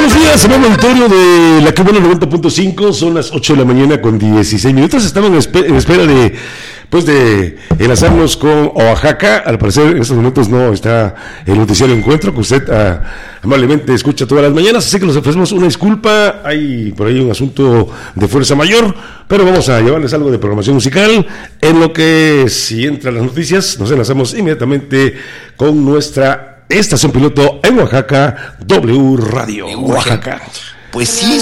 Buenos días, en el auditorio de la Cubana 90.5, son las 8 de la mañana con 16 minutos. Estamos en espera de enlazarnos con Oaxaca. Al parecer en estos momentos no está el noticiario Encuentro, que usted amablemente escucha todas las mañanas, así que les ofrecemos una disculpa. Hay por ahí un asunto de fuerza mayor, pero vamos a llevarles algo de programación musical. En lo que si entran las noticias, nos enlazamos inmediatamente con nuestra estación piloto en Oaxaca, W Radio Oaxaca. Pues sí,